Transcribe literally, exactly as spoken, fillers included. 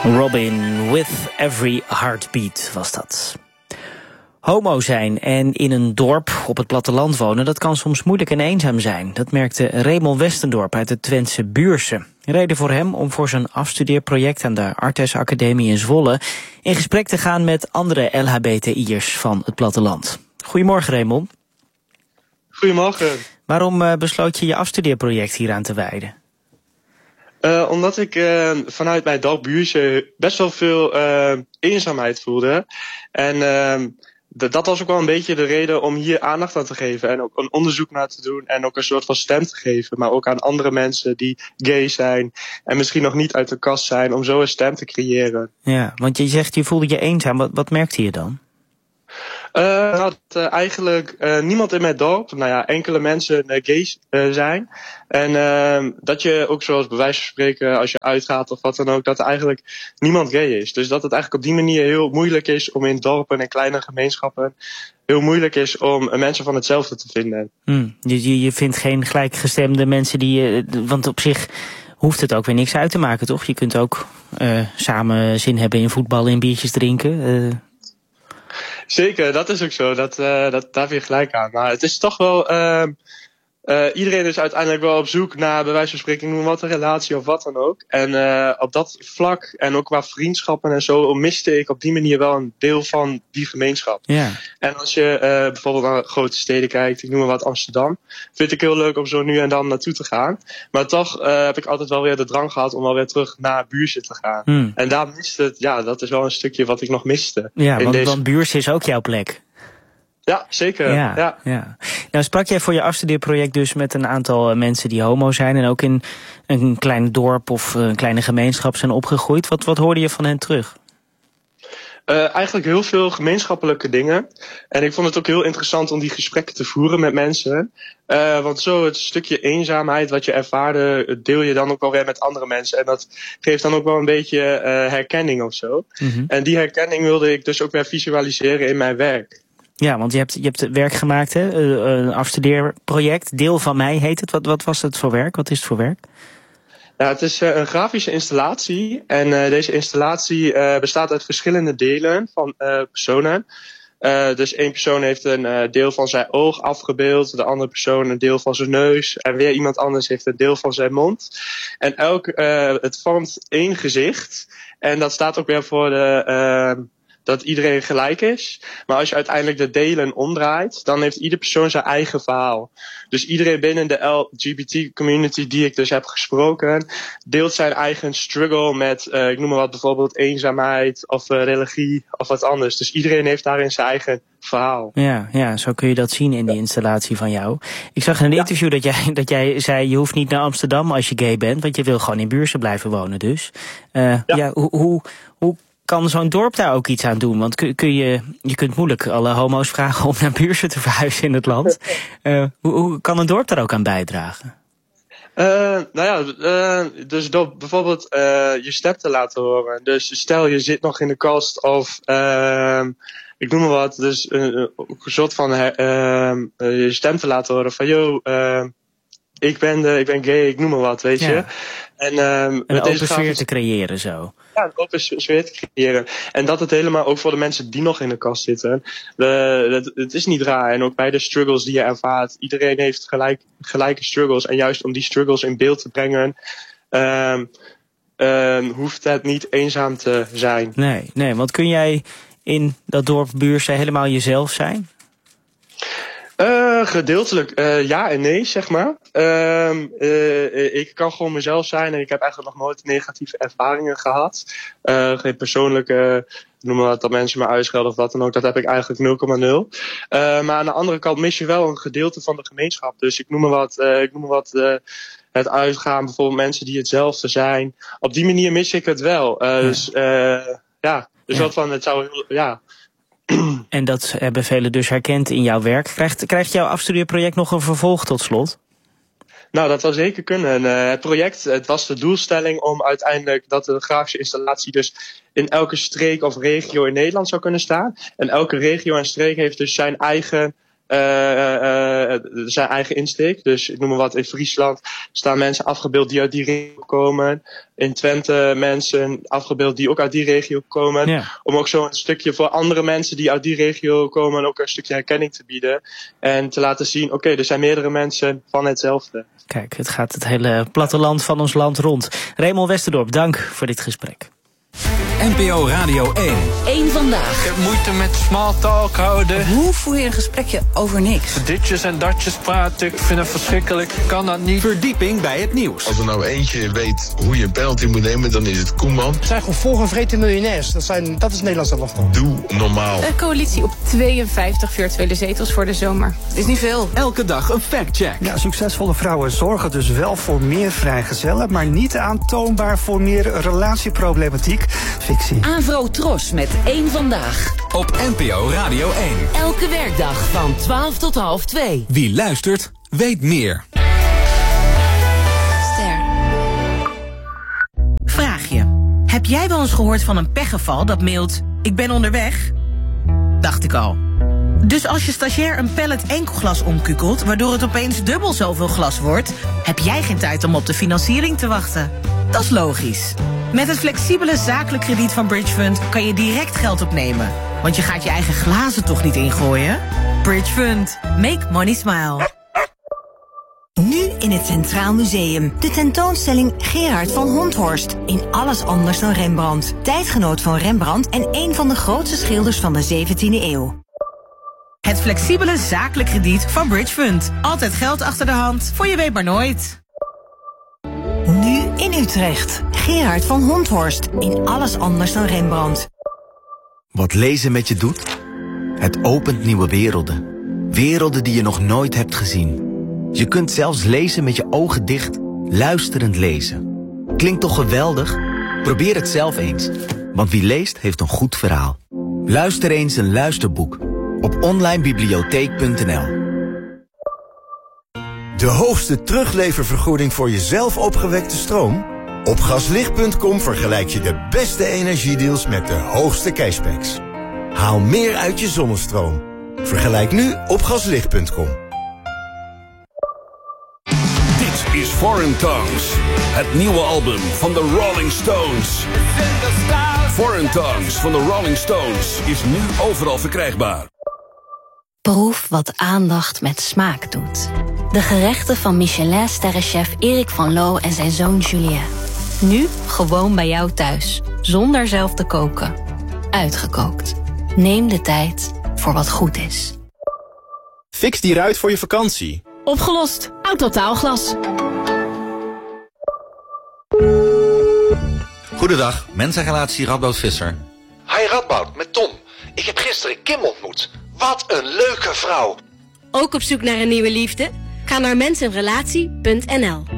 Robin, With Every Heartbeat was dat. Homo zijn en in een dorp op het platteland wonen, dat kan soms moeilijk en eenzaam zijn. Dat merkte Raymond Westendorp uit het Twentse Buurse. Reden voor hem om voor zijn afstudeerproject aan de Artes Academie in Zwolle in gesprek te gaan met andere L H B T I'ers van het platteland. Goedemorgen, Raymond. Goedemorgen. Waarom uh, besloot je je afstudeerproject hieraan te wijden? Uh, omdat ik uh, vanuit mijn dorp Buurse best wel veel uh, eenzaamheid voelde. En uh, d- dat was ook wel een beetje de reden om hier aandacht aan te geven. En ook een onderzoek naar te doen. En ook een soort van stem te geven. Maar ook aan andere mensen die gay zijn. En misschien nog niet uit de kast zijn. Om zo een stem te creëren. Ja, want je zegt je voelde je eenzaam. Wat, wat merkte je dan? Uh, nou, dat uh, eigenlijk uh, niemand in mijn dorp, nou ja, enkele mensen uh, gay uh, zijn. En uh, dat je ook zoals bij wijze van spreken, als je uitgaat of wat dan ook, dat er eigenlijk niemand gay is. Dus dat het eigenlijk op die manier heel moeilijk is om in dorpen en kleine gemeenschappen, heel moeilijk is om uh, mensen van hetzelfde te vinden. Hmm, je, je vindt geen gelijkgestemde mensen die, uh, want op zich hoeft het ook weer niks uit te maken, toch? Je kunt ook uh, samen zin hebben in voetballen en biertjes drinken. Uh. Zeker, dat is ook zo. Dat, uh, dat, daar heb je gelijk aan. Maar het is toch wel... Uh, uh, iedereen is uiteindelijk wel op zoek naar, bij wijze van spreken, noem wat een relatie of wat dan ook. En uh, op dat vlak, en ook qua vriendschappen en zo, miste ik op die manier wel een deel van die gemeenschap. Ja. En als je uh, bijvoorbeeld naar grote steden kijkt, ik noem maar wat Amsterdam, vind ik heel leuk om zo nu en dan naartoe te gaan. Maar toch uh, heb ik altijd wel weer de drang gehad om wel weer terug naar Buurse te gaan. Hmm. En daar miste het, ja, dat is wel een stukje wat ik nog miste. Ja, want, deze... want Buurse is ook jouw plek. Ja, zeker. Ja, ja. ja. Nou sprak jij voor je afstudeerproject dus met een aantal mensen die homo zijn en ook in een klein dorp of een kleine gemeenschap zijn opgegroeid. Wat, wat hoorde je van hen terug? Uh, eigenlijk heel veel gemeenschappelijke dingen. En ik vond het ook heel interessant om die gesprekken te voeren met mensen. Uh, want zo het stukje eenzaamheid wat je ervaarde, deel je dan ook alweer met andere mensen. En dat geeft dan ook wel een beetje uh, herkenning of zo. Mm-hmm. En die herkenning wilde ik dus ook weer visualiseren in mijn werk. Ja, want je hebt, je hebt werk gemaakt, hè? Een afstudeerproject. Deel van mij heet het. Wat, wat was het voor werk? Wat is het voor werk? Ja, het is uh, een grafische installatie. En uh, deze installatie uh, bestaat uit verschillende delen van uh, personen. Uh, dus één persoon heeft een uh, deel van zijn oog afgebeeld. De andere persoon een deel van zijn neus. En weer iemand anders heeft een deel van zijn mond. En elk, uh, het vormt één gezicht. En dat staat ook weer voor de... Uh, dat iedereen gelijk is. Maar als je uiteindelijk de delen omdraait, dan heeft ieder persoon zijn eigen verhaal. Dus iedereen binnen de L G B T community die ik dus heb gesproken, deelt zijn eigen struggle met, uh, ik noem maar wat, bijvoorbeeld eenzaamheid of uh, religie of wat anders. Dus iedereen heeft daarin zijn eigen verhaal. Ja, ja, zo kun je dat zien in die installatie van jou. Ik zag in een ja. interview dat jij, dat jij zei, je hoeft niet naar Amsterdam als je gay bent, want je wil gewoon in Buurse blijven wonen dus. Uh, ja. ja, hoe, hoe, hoe kan zo'n dorp daar ook iets aan doen? Want kun, kun je, je kunt moeilijk alle homo's vragen om naar Buurse te verhuizen in het land. Uh, hoe, hoe kan een dorp daar ook aan bijdragen? Uh, nou ja, uh, dus door bijvoorbeeld uh, je stem te laten horen. Dus stel je zit nog in de kast of uh, ik noem maar wat. Dus uh, een soort van uh, uh, je stem te laten horen van yo, uh, ik ben de, ik ben gay, ik noem maar wat, weet ja. je. En, uh, een met open deze sfeer gaven... te creëren zo. Ja, een open sfeer te creëren. En dat het helemaal ook voor de mensen die nog in de kast zitten. De, het, het is niet raar. En ook bij de struggles die je ervaart. Iedereen heeft gelijk, gelijke struggles. En juist om die struggles in beeld te brengen, um, um, hoeft het niet eenzaam te zijn. Nee, nee, want kun jij in dat dorp Buurse helemaal jezelf zijn? Uh, gedeeltelijk uh, ja en nee, zeg maar. Uh, uh, ik kan gewoon mezelf zijn en ik heb eigenlijk nog nooit negatieve ervaringen gehad. Uh, geen persoonlijke, noem maar wat, dat mensen me uitschelden of wat dan ook. Dat heb ik eigenlijk nul komma nul. Uh, maar aan de andere kant mis je wel een gedeelte van de gemeenschap. Dus ik noem maar wat, uh, ik noem maar wat uh, het uitgaan, bijvoorbeeld mensen die hetzelfde zijn. Op die manier mis ik het wel. Uh, ja. Dus uh, ja, dus ja. wat van, het zou heel, ja... En dat hebben velen dus herkend in jouw werk. Krijgt, krijgt jouw afstudeerproject nog een vervolg tot slot? Nou, dat zou zeker kunnen. Uh, het project, het was de doelstelling om uiteindelijk dat de grafische installatie dus in elke streek of regio in Nederland zou kunnen staan. En elke regio en streek heeft dus zijn eigen uh, uh, zijn eigen insteek. Dus ik noem maar wat, in Friesland staan mensen afgebeeld die uit die regio komen. In Twente mensen afgebeeld die ook uit die regio komen. Ja. Om ook zo een stukje voor andere mensen die uit die regio komen ook een stukje herkenning te bieden. En te laten zien, oké, okay, er zijn meerdere mensen van hetzelfde. Kijk, het gaat het hele platteland van ons land rond. Raymond Westendorp, dank voor dit gesprek. N P O Radio één. Eén Vandaag. Ik heb moeite met small talk houden. Hoe voer je een gesprekje over niks? Ditjes en datjes praten, ik vind het verschrikkelijk. Ik kan dat niet. Verdieping bij het nieuws. Als er nou eentje weet hoe je een penalty moet nemen, dan is het Koeman. Het zijn gewoon volgevreten miljonairs. Dat, zijn, dat is Nederlands elftal. Doe normaal. Een coalitie op tweeënvijftig virtuele zetels voor de zomer. Het is niet veel. Elke dag een factcheck. Ja, succesvolle vrouwen zorgen dus wel voor meer vrijgezellen, maar niet aantoonbaar voor meer relatieproblematiek. Fictie. Avro Tros met Eén Vandaag. Op N P O Radio één. Elke werkdag van twaalf tot half twee. Wie luistert, weet meer. Ster. Vraag je. Heb jij wel eens gehoord van een pechgeval dat mailt: ik ben onderweg? Dacht ik al. Dus als je stagiair een pallet enkelglas omkukelt, waardoor het opeens dubbel zoveel glas wordt, heb jij geen tijd om op de financiering te wachten. Dat is logisch. Met het flexibele zakelijk krediet van Bridge Fund kan je direct geld opnemen. Want je gaat je eigen glazen toch niet ingooien? Bridge Fund. Make money smile. Nu in het Centraal Museum. De tentoonstelling Gerard van Honthorst. In alles anders dan Rembrandt. Tijdgenoot van Rembrandt en een van de grootste schilders van de zeventiende eeuw. Het flexibele zakelijk krediet van Bridge Fund. Altijd geld achter de hand, voor je weet maar nooit. Nu in Utrecht. Gerard van Honthorst. In alles anders dan Rembrandt. Wat lezen met je doet? Het opent nieuwe werelden. Werelden die je nog nooit hebt gezien. Je kunt zelfs lezen met je ogen dicht, luisterend lezen. Klinkt toch geweldig? Probeer het zelf eens. Want wie leest, heeft een goed verhaal. Luister eens een luisterboek. Op onlinebibliotheek punt n l. De hoogste terugleververgoeding voor je zelf opgewekte stroom? Op gaslicht punt com vergelijk je de beste energiedeals met de hoogste cashbacks. Haal meer uit je zonnestroom. Vergelijk nu op gaslicht punt com. Dit is Foreign Tongues, het nieuwe album van de Rolling Stones. Foreign Tongues van de Rolling Stones is nu overal verkrijgbaar. Proef wat aandacht met smaak doet. De gerechten van Michelin-sterrenchef Erik van Loo en zijn zoon Julien. Nu gewoon bij jou thuis, zonder zelf te koken. Uitgekookt. Neem de tijd voor wat goed is. Fix die ruit voor je vakantie. Opgelost. Autotaalglas. Goedendag, mensenrelatie Radboud Visser. Hi Radboud, met Tom. Ik heb gisteren Kim ontmoet. Wat een leuke vrouw. Ook op zoek naar een nieuwe liefde? Ga naar mensenrelatie punt n l.